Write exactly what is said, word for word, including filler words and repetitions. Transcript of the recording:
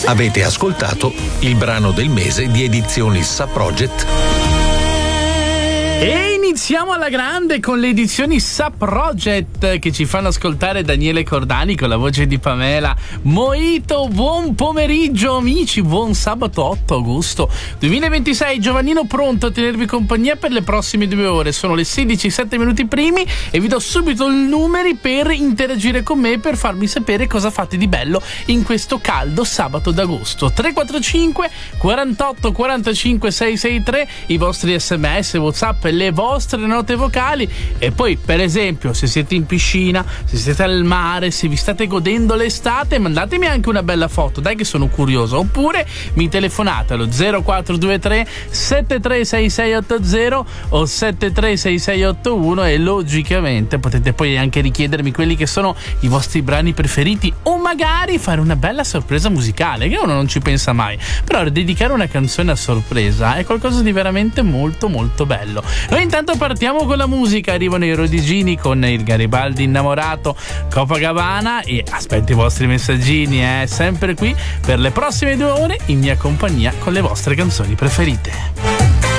Avete ascoltato il brano del mese di Edizioni Sa Project. E iniziamo alla grande con le edizioni Sa Project che ci fanno ascoltare Daniele Cordani con la voce di Pamela Moito. Buon pomeriggio amici, buon sabato otto agosto duemilaventisei. Giovannino pronto a tenervi compagnia per le prossime due ore. Sono le sedici e sette minuti primi e vi do subito i numeri per interagire con me, per farmi sapere cosa fate di bello in questo caldo sabato d'agosto. Tre quattro cinque quarantotto quarantacinque seicentosessantatré, i vostri sms, WhatsApp, le vostre note vocali. E poi, per esempio, se siete in piscina, se siete al mare, se vi state godendo l'estate, mandatemi anche una bella foto, dai che sono curioso. Oppure mi telefonate allo zero quattro due tre sette tre sei sei otto zero o sette tre sei sei otto uno e logicamente potete poi anche richiedermi quelli che sono i vostri brani preferiti, o magari fare una bella sorpresa musicale, che uno non ci pensa mai, però dedicare una canzone a sorpresa è qualcosa di veramente molto molto bello. Noi intanto partiamo con la musica, arrivano i Rodigini con il Garibaldi innamorato, Copacabana, e aspetto i vostri messaggini, eh, sempre qui per le prossime due ore in mia compagnia con le vostre canzoni preferite.